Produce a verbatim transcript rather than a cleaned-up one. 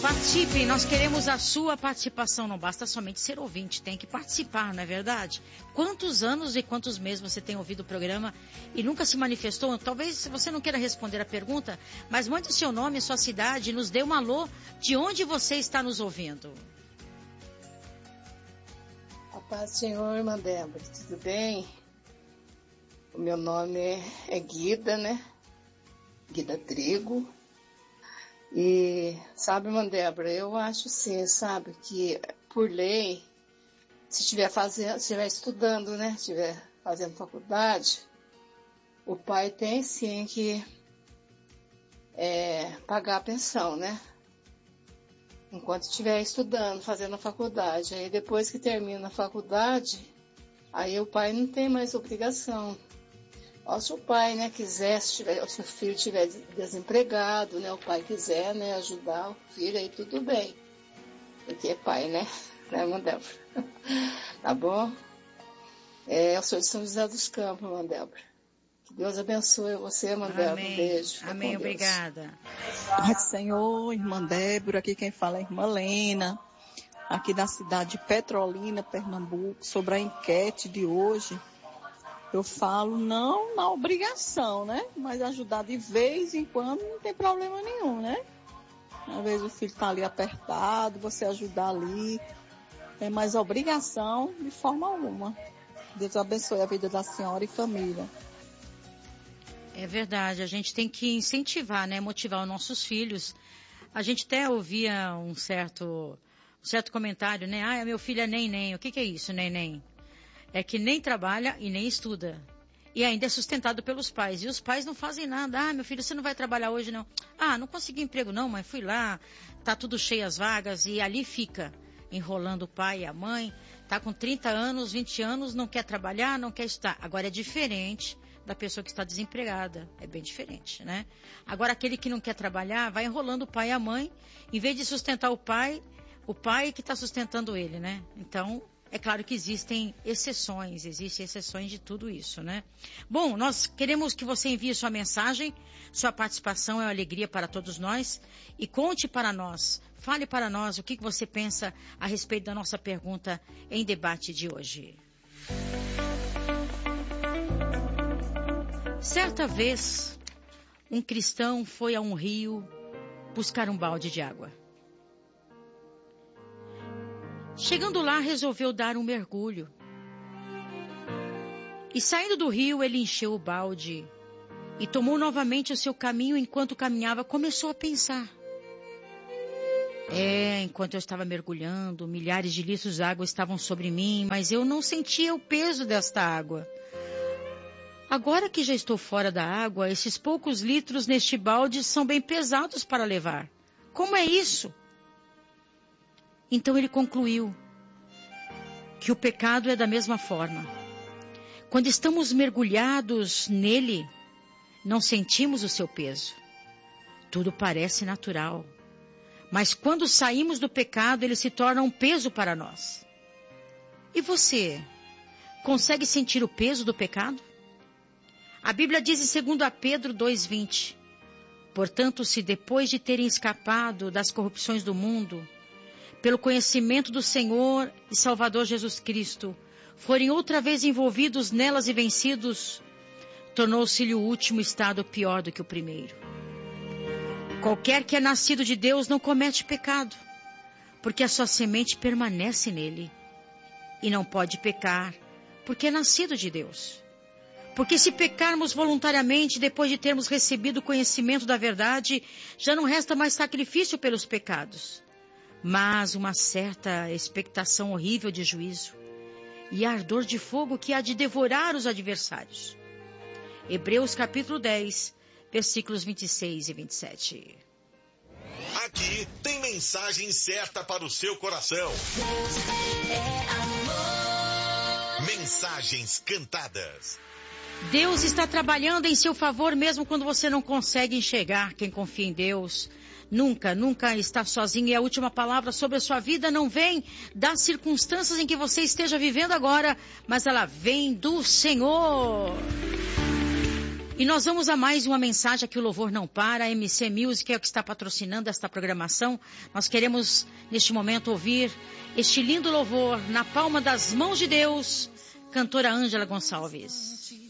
Participe, nós queremos a sua participação, não basta somente ser ouvinte, tem que participar, não é verdade? Quantos anos e quantos meses você tem ouvido o programa e nunca se manifestou? Talvez você não queira responder a pergunta, mas mande o seu nome, sua cidade, nos dê um alô de onde você está nos ouvindo. A paz do Senhor, irmã Débora, tudo bem? O meu nome é, é Guida, né? Guida Trigo. E, sabe, irmã Débora, eu acho sim, sabe, que por lei, se estiver fazendo, se estiver estudando, né, estiver fazendo faculdade, o pai tem sim que é, pagar a pensão, né? Enquanto estiver estudando, fazendo a faculdade. Aí depois que termina a faculdade, aí o pai não tem mais obrigação. Ó, se o pai, né, quiser, se, tiver, se o filho estiver desempregado, né, o pai quiser, né, ajudar o filho, aí tudo bem. Porque é pai, né? Né, irmã Débora? Tá bom? É, eu sou de São José dos Campos, irmã Débora. Que Deus abençoe você, irmã Débora. Um beijo. Amém, obrigada. Pai Senhor, irmã Débora, aqui quem fala é a irmã Lena, aqui da cidade de Petrolina, Pernambuco, sobre a enquete de hoje. Eu falo não na obrigação, né? Mas ajudar de vez em quando não tem problema nenhum, né? Às vezes o filho está ali apertado, você ajudar ali. É mais obrigação de forma alguma. Deus abençoe a vida da senhora e família. É verdade, a gente tem que incentivar, né? Motivar os nossos filhos. A gente até ouvia um certo, um certo comentário, né? Ah, meu filho é nem-nem. O que, que é isso, nem-nem? É que nem trabalha e nem estuda. E ainda é sustentado pelos pais. E os pais não fazem nada. Ah, meu filho, você não vai trabalhar hoje, não. Ah, não consegui emprego, não, mas fui lá. Tá tudo cheio as vagas. E ali fica, enrolando o pai e a mãe. Tá com trinta anos, vinte anos, não quer trabalhar, não quer estudar. Agora é diferente da pessoa que está desempregada. É bem diferente, né? Agora aquele que não quer trabalhar, vai enrolando o pai e a mãe. Em vez de sustentar o pai, o pai que está sustentando ele, né? Então... é claro que existem exceções, existem exceções de tudo isso, né? Bom, nós queremos que você envie sua mensagem, sua participação é uma alegria para todos nós e conte para nós, fale para nós o que você pensa a respeito da nossa pergunta em debate de hoje. Certa vez, um cristão foi a um rio buscar um balde de água. Chegando lá, resolveu dar um mergulho. E saindo do rio, ele encheu o balde e tomou novamente o seu caminho. Enquanto caminhava, começou a pensar. É, enquanto eu estava mergulhando, milhares de litros de água estavam sobre mim, mas eu não sentia o peso desta água. Agora que já estou fora da água, esses poucos litros neste balde são bem pesados para levar. Como é isso? Então ele concluiu que o pecado é da mesma forma. Quando estamos mergulhados nele, não sentimos o seu peso. Tudo parece natural. Mas quando saímos do pecado, ele se torna um peso para nós. E você, consegue sentir o peso do pecado? A Bíblia diz em segundo Pedro dois, vinte. Portanto, se depois de terem escapado das corrupções do mundo, pelo conhecimento do Senhor e Salvador Jesus Cristo, forem outra vez envolvidos nelas e vencidos, tornou-se-lhe o último estado pior do que o primeiro. Qualquer que é nascido de Deus não comete pecado, porque a sua semente permanece nele, e não pode pecar, porque é nascido de Deus. Porque se pecarmos voluntariamente, depois de termos recebido o conhecimento da verdade, já não resta mais sacrifício pelos pecados, mas uma certa expectação horrível de juízo e ardor de fogo que há de devorar os adversários. Hebreus capítulo dez, versículos vinte e seis e vinte e sete. Aqui tem mensagem certa para o seu coração. Deus é amor. Mensagens cantadas. Deus está trabalhando em seu favor mesmo quando você não consegue enxergar. Quem confia em Deus nunca, nunca está sozinho. E a última palavra sobre a sua vida não vem das circunstâncias em que você esteja vivendo agora, mas ela vem do Senhor. E nós vamos a mais uma mensagem aqui, o Louvor Não Para, a M C Music é o que está patrocinando esta programação. Nós queremos, neste momento, ouvir este lindo louvor, Na Palma das Mãos de Deus, cantora Ângela Gonçalves.